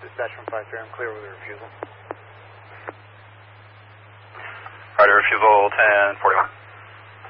Dispatch from 5-3, I'm clear with the refusal. Rider refusal 1041.